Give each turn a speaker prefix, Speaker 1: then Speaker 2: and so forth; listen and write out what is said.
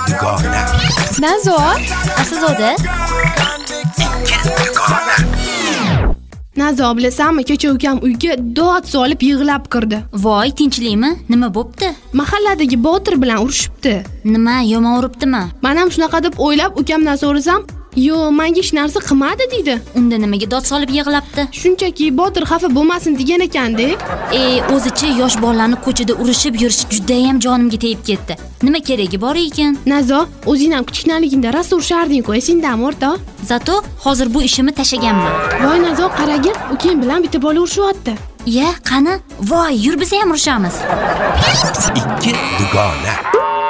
Speaker 1: dugona.
Speaker 2: Nazo,
Speaker 3: Aslida
Speaker 1: Ikki dugona.
Speaker 2: Nazo, bilasanmi, kecha ukam uyga dod solib yig'lab kirdi.
Speaker 3: voy, tinchlikmi? Nima bo'pti?
Speaker 2: Mahalladagi Botir bilan urushibdi.
Speaker 3: Nima, yomon uribdimi?
Speaker 2: Men ham shunaqa deb o'ylab ukamdan so'rasam, "Yo, menga hech narsa qilmadi" deydi.
Speaker 3: Unda nimaga dod solib yig'labdi?
Speaker 2: Shunchaki Botir xafa bo'lmasin degan ekan-da.
Speaker 3: O'zichi yosh bolalarni ko'chada urishib yurish juda ham jonimga tegib ketdi. Nima keragi bor ekan?
Speaker 2: Nazo, o'zing ham kichiknaligingda rosa urishding-ku, esingdami o'rtoq?
Speaker 3: Zato hozir bu ishimni tashaganman.
Speaker 2: Voy Nazo, qaragin, ukang bilan bitta bola urushyapti.
Speaker 3: Ya, qani? Voy, yur biz ham urushamiz.
Speaker 1: Ikki dugona.